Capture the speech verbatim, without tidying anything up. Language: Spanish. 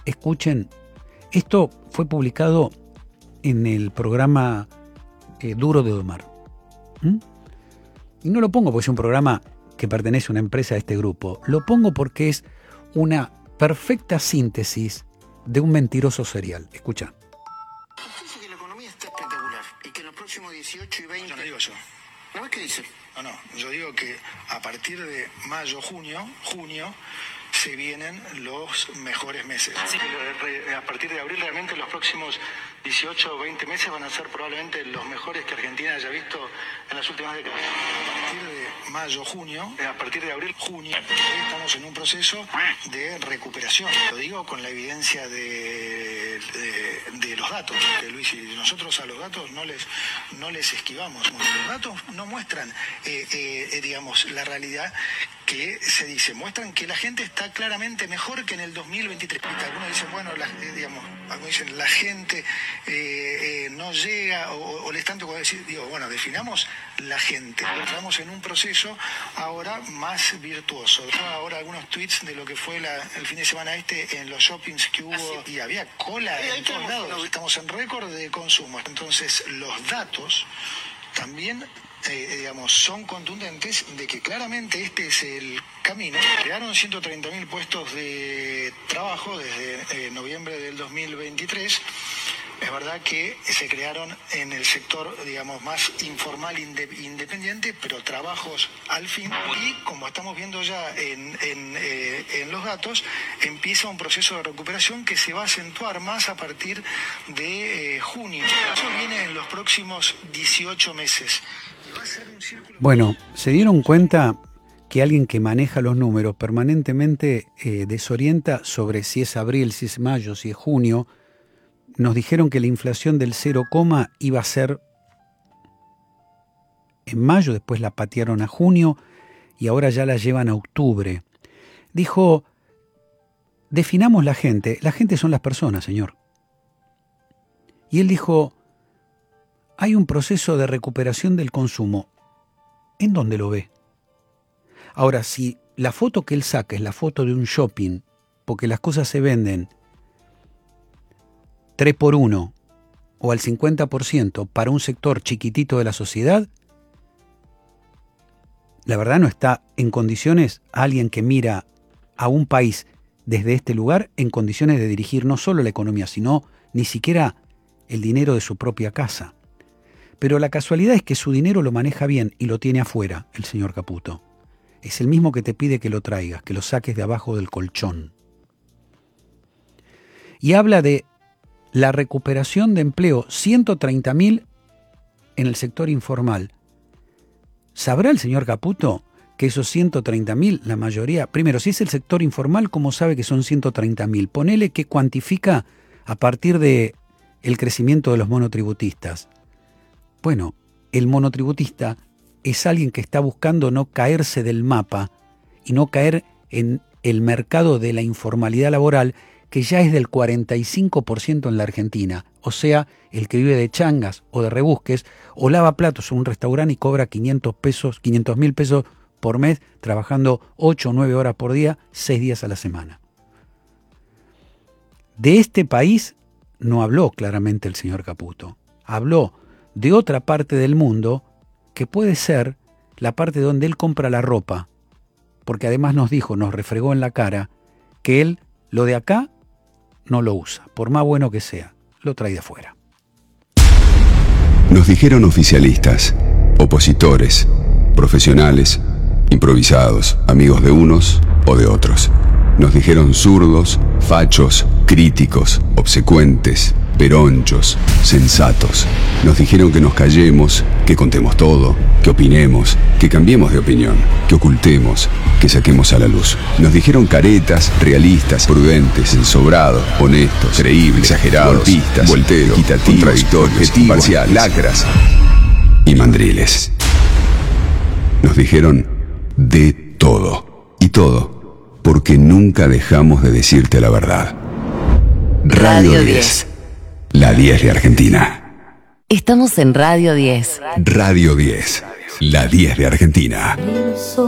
escuchen, esto fue publicado en el programa eh, Duro de Domar. ¿Mm? Y no lo pongo porque es un programa que pertenece a una empresa de este grupo. Lo pongo porque es una perfecta síntesis de un mentiroso serial. Escucha. Usted dice que la economía está espectacular y que en los próximos dieciocho y veinte... Yo no digo eso. ¿No ves qué dice? No, no. Yo digo que a partir de mayo, junio, junio, se vienen los mejores meses. Sí. A partir de abril, realmente los próximos dieciocho o veinte meses van a ser probablemente los mejores que Argentina haya visto en las últimas décadas. A partir de mayo, junio, a partir de abril, junio, estamos en un proceso de recuperación. Lo digo con la evidencia de, de, de los datos, que Luis, y nosotros a los datos no les, no les esquivamos. Los datos no muestran, eh, eh, digamos, la realidad que se dice, muestran que la gente está claramente mejor que en el dos mil veintitrés. Algunos dicen, bueno, la, digamos, algunos dicen, la gente eh, eh, no llega, o, o les tanto como decir, digo, bueno, definamos la gente. Estamos en un proceso ahora más virtuoso. Ahora algunos tweets de lo que fue la, el fin de semana este en los shoppings que hubo, y había cola Sí, en todos lados. Estamos en récord de consumo. Entonces, los datos también Eh, digamos, son contundentes de que claramente este es el camino. Crearon ciento treinta mil puestos de trabajo desde eh, noviembre del dos mil veintitrés. Es verdad que se crearon en el sector, digamos, más informal, inde- independiente, pero trabajos al fin. Y como estamos viendo ya en, en, eh, en los datos, empieza un proceso de recuperación que se va a acentuar más a partir de eh, junio. Eso viene en los próximos dieciocho meses. Bueno, ¿se dieron cuenta que alguien que maneja los números permanentemente eh, desorienta sobre si es abril, si es mayo, si es junio? Nos dijeron que la inflación del cero, iba a ser en mayo, después la patearon a junio y ahora ya la llevan a octubre. Dijo, definamos la gente. La gente son las personas, señor. Y él dijo, hay un proceso de recuperación del consumo. ¿En dónde lo ve? Ahora, si la foto que él saca es la foto de un shopping, porque las cosas se venden tres por uno o al cincuenta por ciento para un sector chiquitito de la sociedad, la verdad no está en condiciones alguien que mira a un país desde este lugar en condiciones de dirigir no solo la economía, sino ni siquiera el dinero de su propia casa. Pero la casualidad es que su dinero lo maneja bien y lo tiene afuera, el señor Caputo. Es el mismo que te pide que lo traigas, que lo saques de abajo del colchón. Y habla de la recuperación de empleo, ciento treinta mil en el sector informal. ¿Sabrá el señor Caputo que esos ciento treinta mil, la mayoría, primero, si es el sector informal, ¿cómo sabe que son ciento treinta mil? Ponele que cuantifica a partir de el crecimiento de los monotributistas. Bueno, el monotributista es alguien que está buscando no caerse del mapa y no caer en el mercado de la informalidad laboral, que ya es del cuarenta y cinco por ciento en la Argentina. O sea, el que vive de changas o de rebusques o lava platos en un restaurante y cobra quinientos pesos, quinientos mil pesos por mes, trabajando ocho o nueve horas por día, seis días a la semana. De este país no habló claramente el señor Caputo. Habló de otra parte del mundo que puede ser la parte donde él compra la ropa, porque además nos dijo, nos refregó en la cara, que él lo de acá no lo usa, por más bueno que sea, lo trae de afuera. Nos dijeron oficialistas, opositores, profesionales, improvisados, amigos de unos o de otros. Nos dijeron zurdos, fachos, críticos, obsecuentes, peronchos, sensatos. Nos dijeron que nos callemos, que contemos todo, que opinemos, que cambiemos de opinión, que ocultemos, que saquemos a la luz. Nos dijeron caretas, realistas, prudentes, ensobrados, honestos, creíbles, exagerados, golpistas, volteros, equitativos, contradictorios, imparciales, lacras y mandriles. Nos dijeron de todo. Y todo porque nunca dejamos de decirte la verdad. Radio diez. La diez de Argentina. Estamos en Radio diez. Radio diez. La diez de Argentina.